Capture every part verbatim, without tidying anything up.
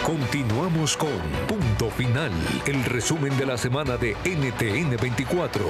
Continuamos con Punto Final, el resumen de la semana de N T N veinticuatro.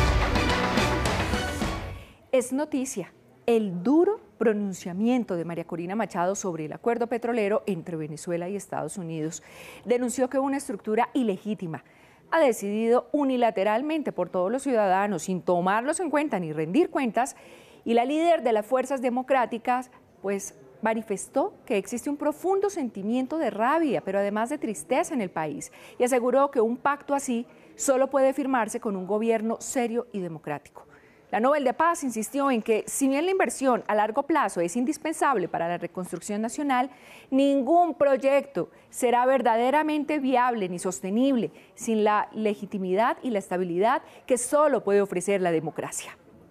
Es noticia el duro pronunciamiento de María Corina Machado sobre el acuerdo petrolero entre Venezuela y Estados Unidos. Denunció que una estructura ilegítima ha decidido unilateralmente por todos los ciudadanos, sin tomarlos en cuenta ni rendir cuentas, y la líder de las fuerzas democráticas, pues, manifestó que existe un profundo sentimiento de rabia, pero además de tristeza en el país, y aseguró que un pacto así solo puede firmarse con un gobierno serio y democrático. La Nobel de Paz insistió en que, si bien la inversión a largo plazo es indispensable para la reconstrucción nacional, ningún proyecto será verdaderamente viable ni sostenible sin la legitimidad y la estabilidad que solo puede ofrecer la democracia.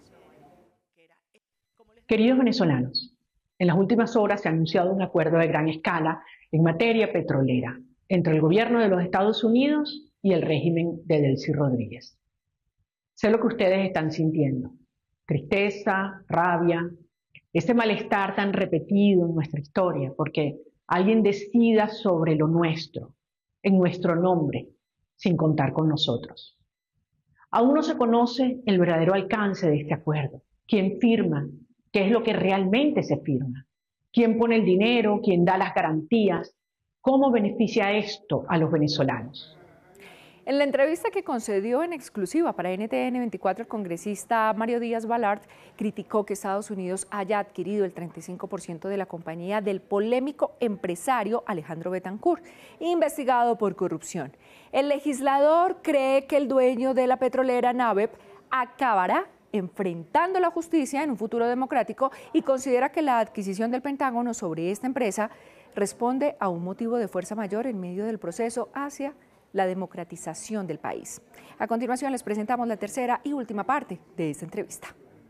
Queridos venezolanos, en las últimas horas se ha anunciado un acuerdo de gran escala en materia petrolera entre el gobierno de los Estados Unidos y el régimen de Delcy Rodríguez. Sé lo que ustedes están sintiendo: tristeza, rabia, ese malestar tan repetido en nuestra historia, porque alguien decida sobre lo nuestro, en nuestro nombre, sin contar con nosotros. Aún no se conoce el verdadero alcance de este acuerdo, quién firma, qué es lo que realmente se firma, quién pone el dinero, quién da las garantías, cómo beneficia esto a los venezolanos. En la entrevista que concedió en exclusiva para N T N veinticuatro, el congresista Mario Díaz Balart criticó que Estados Unidos haya adquirido el treinta y cinco por ciento de la compañía del polémico empresario Alejandro Betancourt, investigado por corrupción. El legislador cree que el dueño de la petrolera NAVEP acabará enfrentando la justicia en un futuro democrático y considera que la adquisición del Pentágono sobre esta empresa responde a un motivo de fuerza mayor en medio del proceso hacia la democratización del país. A continuación les presentamos la tercera y última parte de esta entrevista.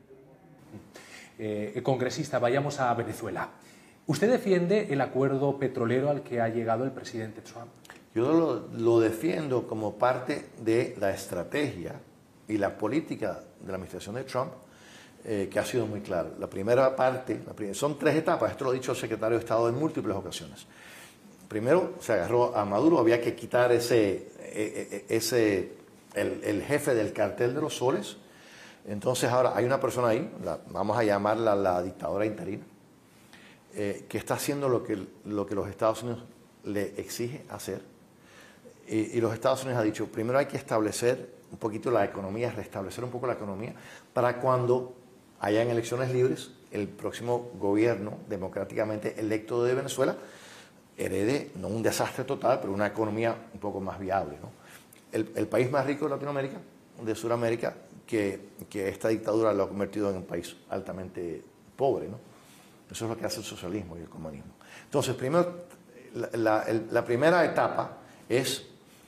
Eh, congresista, vayamos a Venezuela. ¿Usted defiende el acuerdo petrolero al que ha llegado el presidente Trump? Yo lo, lo defiendo como parte de la estrategia y la política de la administración de Trump, eh, que ha sido muy clara. La primera parte, la primera, son tres etapas, esto lo ha dicho el secretario de Estado en múltiples ocasiones. Primero se agarró a Maduro, había que quitar ese, ese el, el jefe del cartel de los soles. Entonces ahora hay una persona ahí, la, vamos a llamarla la dictadora interina, eh, que está haciendo lo que, lo que los Estados Unidos le exige hacer. Y, y los Estados Unidos han dicho, primero hay que establecer un poquito la economía, restablecer un poco la economía, para cuando hayan elecciones libres, el próximo gobierno democráticamente electo de Venezuela herede, no un desastre total, pero una economía un poco más viable, ¿no? El, el país más rico de Latinoamérica, de Sudamérica, que, que esta dictadura lo ha convertido en un país altamente pobre, ¿no? Eso es lo que hace el socialismo y el comunismo. Entonces, primero, la, la, el, la primera etapa es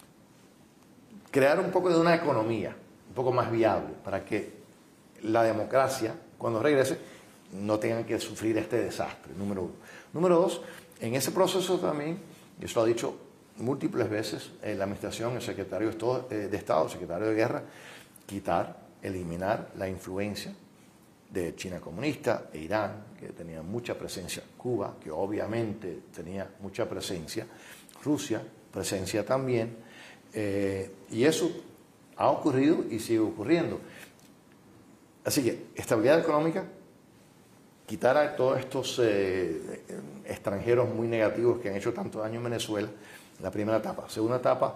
crear un poco de una economía un poco más viable para que la democracia, cuando regrese, no tengan que sufrir este desastre, número uno. Número dos, en ese proceso también, y eso lo ha dicho múltiples veces en la administración, el secretario de Estado, el secretario de Guerra, quitar, eliminar la influencia de China comunista e Irán, que tenía mucha presencia, Cuba, que obviamente tenía mucha presencia, Rusia, presencia también, eh, y eso ha ocurrido y sigue ocurriendo. Así que estabilidad económica, quitar a todos estos eh, extranjeros muy negativos que han hecho tanto daño en Venezuela, la primera etapa. Segunda etapa,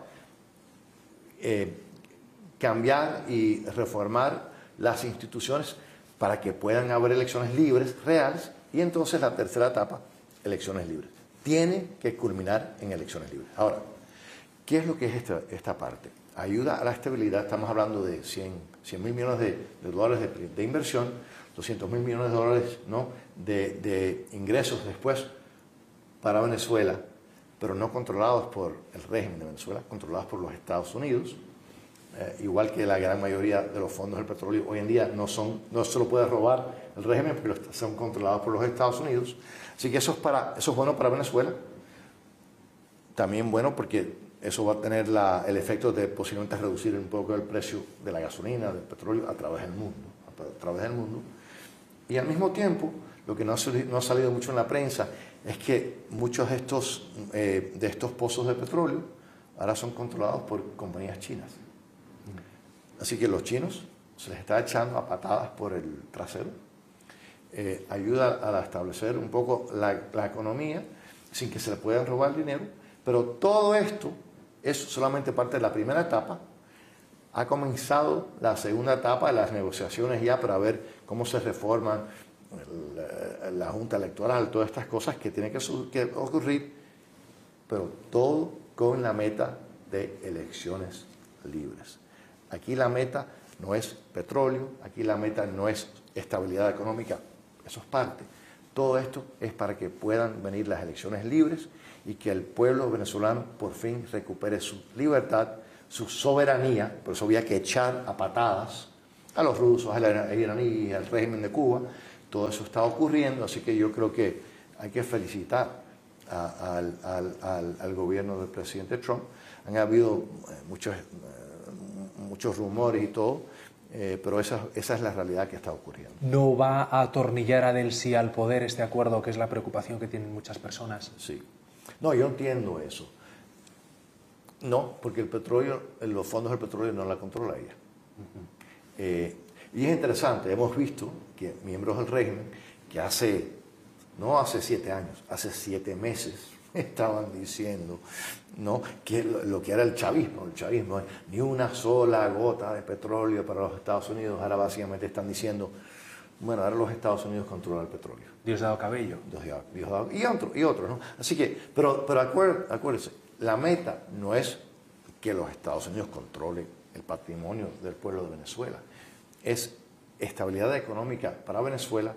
eh, cambiar y reformar las instituciones para que puedan haber elecciones libres, reales, y entonces la tercera etapa, elecciones libres. Tiene que culminar en elecciones libres. Ahora, ¿qué es lo que es esta, esta parte? Ayuda a la estabilidad, estamos hablando de cien mil millones de, de dólares de, de inversión, doscientos mil millones de dólares, ¿no?, de, de ingresos después para Venezuela, pero no controlados por el régimen de Venezuela, controlados por los Estados Unidos, eh, igual que la gran mayoría de los fondos del petróleo hoy en día no, son, no se lo puede robar el régimen porque son controlados por los Estados Unidos. Así que eso es, para, eso es bueno para Venezuela, también bueno porque eso va a tener la, el efecto de posiblemente reducir un poco el precio de la gasolina, del petróleo a través del mundo, a través del mundo. Y al mismo tiempo, lo que no ha, no ha salido mucho en la prensa es que muchos de estos, eh, de estos pozos de petróleo ahora son controlados por compañías chinas. Así que los chinos se les está echando a patadas por el trasero. Eh, ayuda a establecer un poco la, la economía sin que se le puedan robar dinero, pero todo esto es solamente parte de la primera etapa. Ha comenzado la segunda etapa de las negociaciones ya para ver cómo se reforma la, la Junta Electoral, todas estas cosas que tienen que, que ocurrir, pero todo con la meta de elecciones libres. Aquí la meta no es petróleo, aquí la meta no es estabilidad económica, eso es parte. Todo esto es para que puedan venir las elecciones libres y que el pueblo venezolano por fin recupere su libertad, su soberanía. Por eso había que echar a patadas a los rusos, a los iraníes, al régimen de Cuba. Todo eso está ocurriendo, así que yo creo que hay que felicitar a, al, al, al, al gobierno del presidente Trump. Han habido eh, muchos, eh, muchos rumores y todo, eh, pero esa, esa es la realidad que está ocurriendo. ¿No va a atornillar a Delcy al poder este acuerdo, que es la preocupación que tienen muchas personas? Sí. No, yo entiendo eso. No, porque el petróleo, los fondos del petróleo no la controla ella. Uh-huh. eh, y es interesante, hemos visto que miembros del régimen que hace, no hace siete años, hace siete meses estaban diciendo, ¿no?, que lo, lo que era el chavismo, el chavismo, ni una sola gota de petróleo para los Estados Unidos, ahora básicamente están diciendo, bueno, ahora los Estados Unidos controlan el petróleo. Diosdado Cabello. Diosdado, Diosdado, y otros, y otros, ¿no? Así que, pero, pero acuérdense, acuérdense, la meta no es que los Estados Unidos controlen el patrimonio del pueblo de Venezuela, es estabilidad económica para Venezuela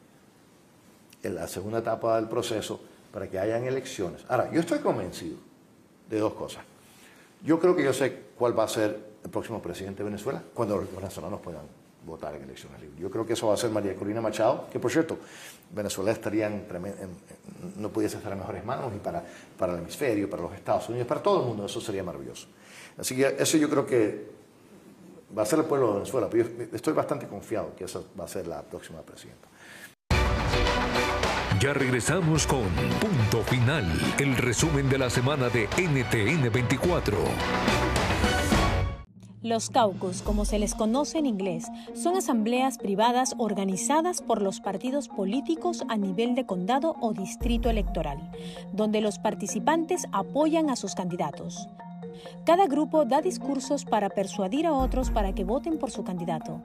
en la segunda etapa del proceso para que hayan elecciones. Ahora, yo estoy convencido de dos cosas. Yo creo que yo sé cuál va a ser el próximo presidente de Venezuela cuando los venezolanos puedan votar en elecciones libres. Yo creo que eso va a ser María Corina Machado, que por cierto, Venezuela estaría en, en, en, no pudiese estar en mejores manos, y para, para el hemisferio, para los Estados Unidos, para todo el mundo, eso sería maravilloso. Así que eso yo creo que va a ser el pueblo de Venezuela, pero yo estoy bastante confiado que esa va a ser la próxima presidenta. Ya regresamos con Punto Final, el resumen de la semana de N T N veinticuatro. Los caucus, como se les conoce en inglés, son asambleas privadas organizadas por los partidos políticos a nivel de condado o distrito electoral, donde los participantes apoyan a sus candidatos. Cada grupo da discursos para persuadir a otros para que voten por su candidato.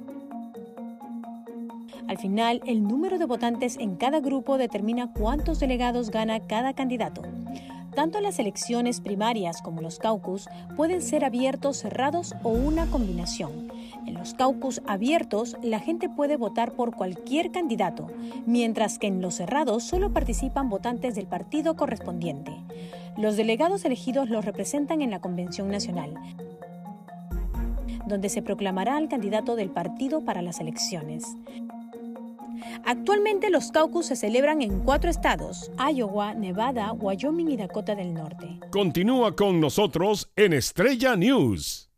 Al final, el número de votantes en cada grupo determina cuántos delegados gana cada candidato. Tanto las elecciones primarias como los caucus pueden ser abiertos, cerrados o una combinación. En los caucus abiertos, la gente puede votar por cualquier candidato, mientras que en los cerrados solo participan votantes del partido correspondiente. Los delegados elegidos los representan en la Convención Nacional, donde se proclamará al candidato del partido para las elecciones. Actualmente los caucus se celebran en cuatro estados: Iowa, Nevada, Wyoming y Dakota del Norte. Continúa con nosotros en Estrella News.